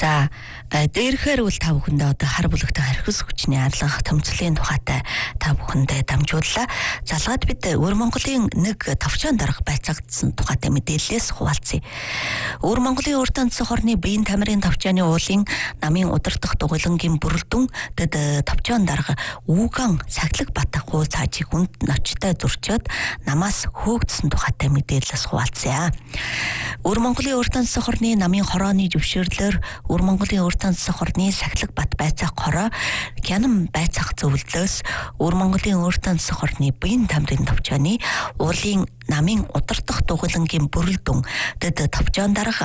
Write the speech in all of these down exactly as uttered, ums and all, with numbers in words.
За дээрхээр үл та бүхэндээ одоо хар бүлэгтэй харьхас хүчний арилгах томцлын тухайтай та бүхэндээ дамжууллаа. Залгаад бид Өвөр Монголын нэг товчоон дарга байцаагдсан тухайтай мэдээллээс хуваалцъя. Өвөр Монголын урд тандсан хорны биеийн тамирын товчооны уулын намын удирдах дугуйлангийн бүрэлдэхүүн дэд товчоон дарга Үүган Сахилга Бат хуу цаажиг хүнд ночтой зурчоод намаас хөөгдсөн тухайтай мэдээллээс хуваалцъя. Өвөр Монголын урд тандсан хорны намын хорооны зөвшөөрлөөр Өвөр Монголын урд тандсан хорны Сахилга Бат байцаах хороо Хянан байцаах зөвлөлөөс Өвөр Монголын урд тандсан хорны биеийн тамирын товчооны уулын намын удирдах дугуйлангийн бүрэлдэхүүн дэд товчоон дарга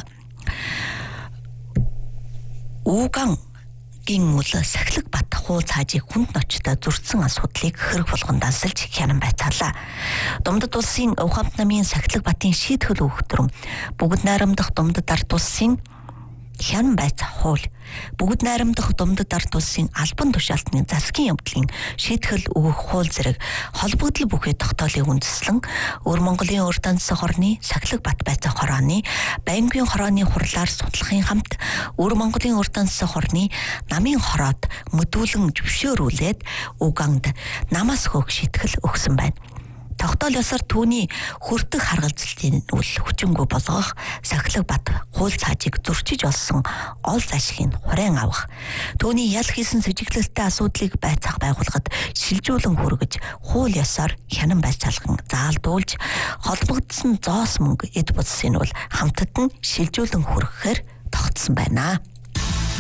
Үүган гин үл Сахилга Бат хуу цаажиг хүнд ночтой зурцсан асуудлыг хэрэг болгон дансалж хянан байцаалаа. Думдад улсын Өв хамт намын Сахилга Батын шийтгэл өгөхтрөм бүгд найрамдах Думдад ард улсын хянан байцаах хууль, бүгд найрамдах Думдад ард улсын албан тушаалтны засгийн явдлын шийтгэл өгөх хууль зэрэг холбогдол бүхий тогтоолыг үндэслэн Өвөр Монголын урд тандсан хорны Сахилга Бат байцаах хорооны байнгын хорооны хурлаар судлахын хамт Өвөр Монголын урд тандсан хорны намын хороод мэдүүлэн зөвшөөрүүлээд Уганд намаас хөөх шийтгэл өгсөн байна. Тогтоол ёсоор түүний хүртэх харгалзалтын үл хүчингүй болгох Сахилга Бат хууль цаажиг зөрчиж олсон ол зашгийг хураан авах, түүний ял хийсэн сэжиглэлтэй асуудлыг байцаах байгууллагад шилжүүлэн хүргэж хууль ёсоор хянан байцаалган заалдуулж холбогдсон зоос мөнгө эд буцсын үл хамтад нь шилжүүлэн хүргэхээр тогтсон байна.